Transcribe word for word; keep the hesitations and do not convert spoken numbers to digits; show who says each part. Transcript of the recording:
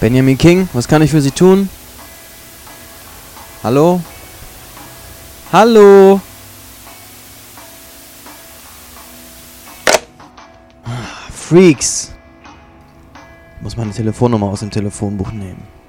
Speaker 1: Benjamin King, was kann ich für Sie tun? Hallo? Hallo? Freaks. Ich muss meine Telefonnummer aus dem Telefonbuch nehmen.